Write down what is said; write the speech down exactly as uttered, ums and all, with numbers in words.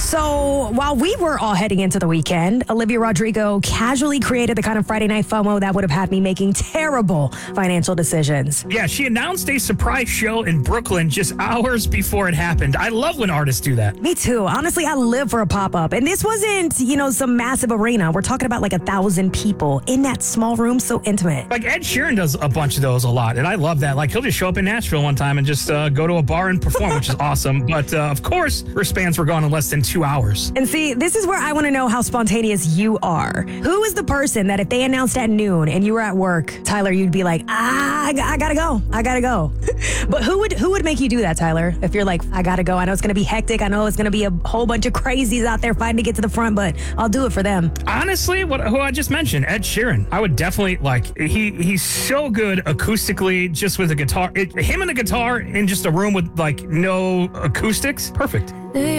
So while we were all heading into the weekend, Olivia Rodrigo casually created the kind of Friday night FOMO that would have had me making terrible financial decisions. Yeah, she announced a surprise show in Brooklyn just hours before it happened. I love when artists do that. Me too. Honestly, I live for a pop-up. And this wasn't, you know, some massive arena. We're talking about like a thousand people in that small room, so intimate. Like Ed Sheeran does a bunch of those a lot, and I love that. Like he'll just show up in Nashville one time and just uh, go to a bar and perform, which is awesome. But uh, of course, her spans were gone in less than two hours. And see, this is where I want to know how spontaneous you are. Who is the person that if they announced at noon and you were at work, Tyler, you'd be like, ah, I, g- I gotta go. I gotta go. But who would who would make you do that, Tyler? If you're like, I gotta go. I know it's gonna be hectic. I know it's gonna be a whole bunch of crazies out there fighting to get to the front, but I'll do it for them. Honestly, what who I just mentioned, Ed Sheeran. I would definitely like. He he's so good acoustically, just with a guitar. It, him and a guitar in just a room with like no acoustics. Perfect.